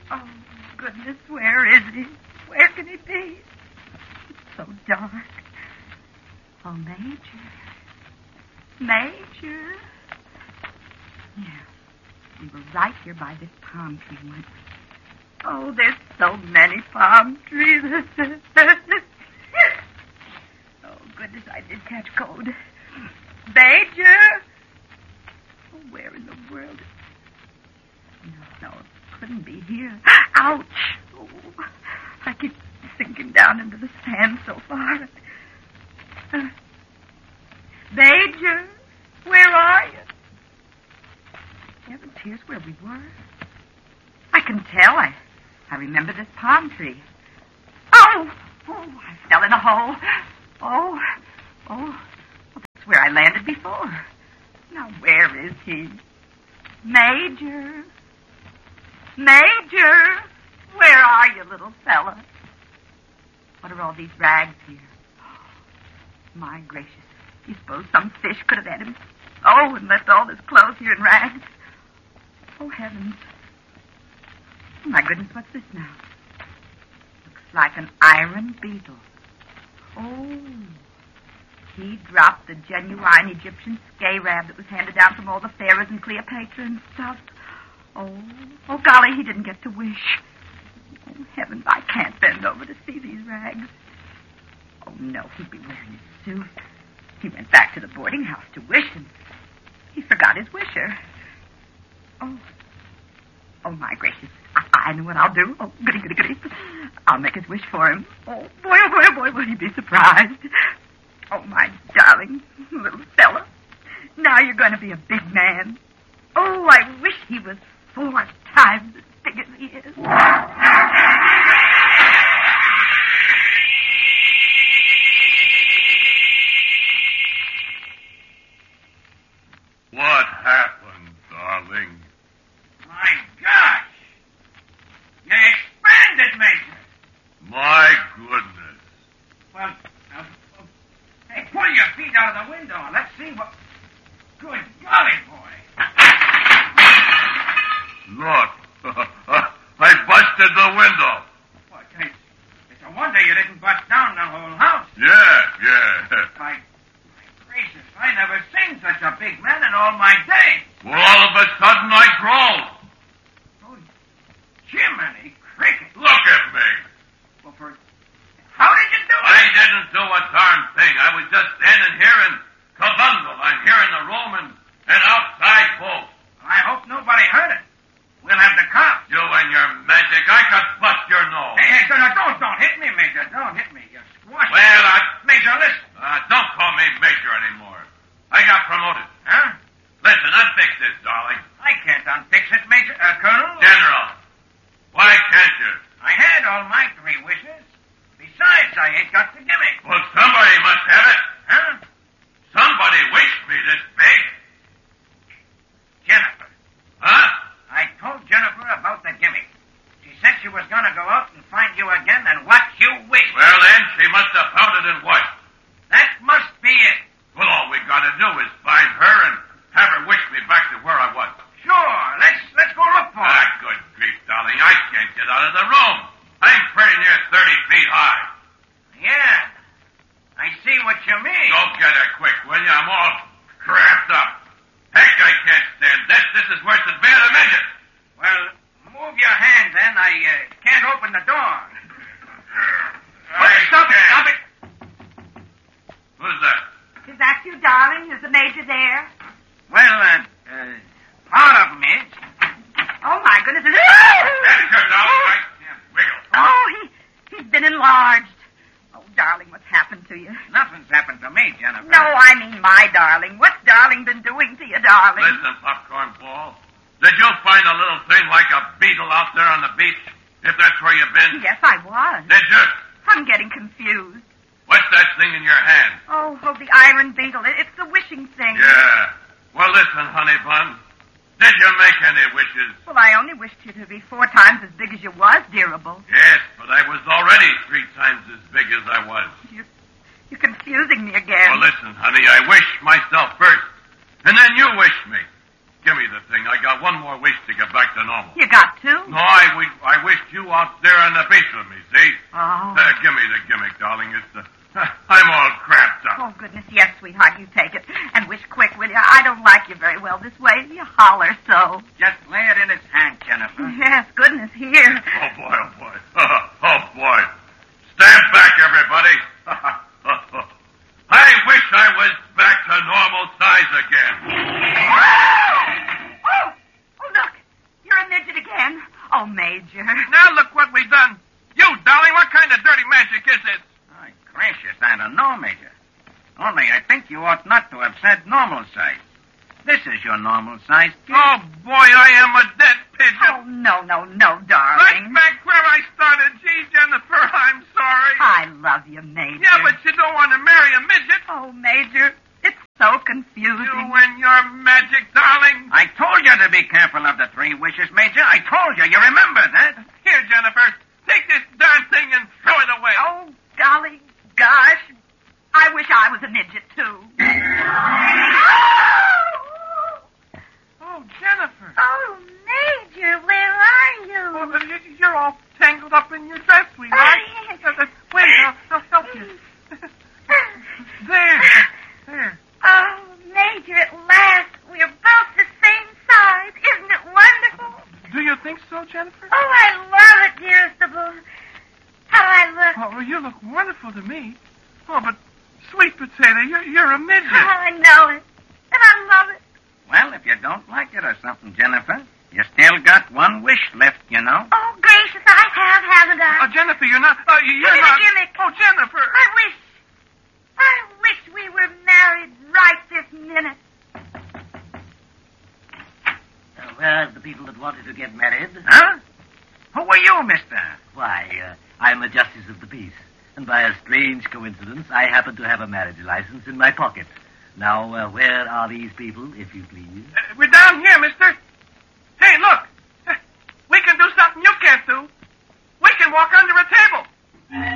Oh, goodness, where is he? Where can he be? It's so dark. Oh, Major. Major. Yeah, we were right here by this palm tree once. Oh, there's so many palm trees. Oh, goodness, I did catch cold. Major! Oh, where in the world? No, it couldn't be here. Ouch! Oh, I keep sinking down into the sand so far. Major, where are you? Heavens, here's where we were. I can tell. I remember this palm tree. Oh, I fell in a hole. Oh, that's where I landed before. Now, where is he? Major, where are you, little fella? What are all these rags here? My gracious, do you suppose some fish could have had him? Oh, and left all his clothes here in rags. Oh, heavens. Oh, my goodness, what's this now? Looks like an iron beetle. Oh, he dropped the genuine Egyptian scarab that was handed down from all the pharaohs and Cleopatra and stuff. Oh, golly, he didn't get to wish. Oh, heavens, I can't bend over to see these rags. Oh, no, he'd be wearing his suit. He went back to the boarding house to wish, and he forgot his wisher. Oh, my gracious. I know what I'll do. Oh, goody. I'll make his wish for him. Oh, boy, will he be surprised. Oh, my darling little fella. Now you're going to be a big man. Oh, I wish he was 4 times as big as he is. What happened, darling? My gosh! You expanded, Major. My goodness. Well, hey, pull your feet out of the window and let's see what... Good golly, boy. Look, I busted the window. Well, it's a wonder you didn't bust down the whole house. Yeah. My gracious, I never seen such a big man in all my days. Well, all of a sudden I grow. Oh, Jiminy Cricket. Look at me. Well, how did you do it? I didn't do a darn thing. I was just standing here in Kabungle. I'm here in the room and outside both. I hope nobody heard it. We'll have the cops. You and your magic, I could bust your nose. Hey, don't hit me, Major. Don't hit me. You squashed me. Well, Major, listen. Don't call me Major anymore. I got promoted. Huh? Listen, unfix this, darling. I can't unfix it, Major. Colonel? General, why can't you? I had all my 3 wishes. Besides, I ain't got the gimmick. Well, somebody must have it. Huh? Somebody wished me this big. Jennifer. Huh? I told Jennifer about the gimmick. She said she was going to go out and find you again and what you wish. Well, then, she must have found it in what? That must be it. Well, all we got to do is find her and have her wish me back to where I was. Sure. Let's go look for her. Good grief, darling. I can't get out of the room. I'm pretty near 30 feet high. Yeah. I see what you mean. Go get her quick, will you? I'm all cramped up. Heck, I can't stand this. This is worse than being a midget. Well, move your hand then. I can't open the door. Stop it. Who's that? Is that you, darling? Is the Major there? Well, part of him is. Oh, my goodness. That's your darling. I can't wiggle. Oh, he's been enlarged. Oh, darling, what's happened to you? Nothing's happened to me, Jennifer. No, I mean my darling. What's darling been doing to you, darling? Listen, Popcorn Ball. Did you find a little thing like a beetle out there on the beach? If that's where you've been? Yes, I was. Did you? I'm getting confused. What's that thing in your hand? Oh, the iron beetle. It's the wishing thing. Yeah. Well, listen, honey bun. Did you make any wishes? Well, I only wished you to be 4 times as big as you was, dearable. Yes, but I was already 3 times as big as I was. You're confusing me again. Well, listen, honey, I wish myself first, and then you wish me. give me the thing. I got one more wish to get back to normal. You got two? No, I wished you out there on the beach with me, see? Oh. Give me the gimmick, darling. I'm all cramped up. Oh, goodness, yes, sweetheart, you take it. And wish quick, will you? I don't like you very well this way. You holler so. Just lay it in his hand, Jennifer. Yes, goodness, here. Oh, boy, oh, boy. Oh, boy. Stand back, everybody. I wish I was back to normal size again. Oh, look. You're a midget again. Oh, Major. Now look what we've done. You, darling, what kind of dirty magic is this? My gracious, I don't know, Major. Only I think you ought not to have said normal size. This is your normal size, kid. Oh, boy, I am a dead pigeon. Oh, no, Right darling. back where I started. Gee, Jennifer, I'm sorry. I love you, Major. Yeah, but you don't want to marry a midget. Oh, Major, it's so confusing. You and your magic, darling. I told you to be careful of the three wishes, Major. I told you. You remember that? Here, Jennifer, take this darn thing and throw it away. Oh, golly gosh. I wish I was a midget, too. Oh, Jennifer. Oh, Major, where are you? Oh, but you're all tangled up in your dress, sweetheart. Wait, I'll help you. There. Oh, Major, at last. We're both the same size. Isn't it wonderful? Do you think so, Jennifer? Oh, I love it, dearest of all. How I look. Oh, you look wonderful to me. Oh, but sweet potato, you're a midget. Oh, I know it. And I love it. Well, if you don't like it or something, Jennifer, you still got one wish left, you know. Oh, gracious, I have, haven't I? Oh, Jennifer, you're not. You're Give me not. the gimmick. Oh, Jennifer. I wish we were married right this minute. Where are the people that wanted to get married? Huh? Who are you, mister? Why, I'm a justice of the peace. And by a strange coincidence, I happen to have a marriage license in my pocket. Now, where are these people, if you please? We're down here, mister.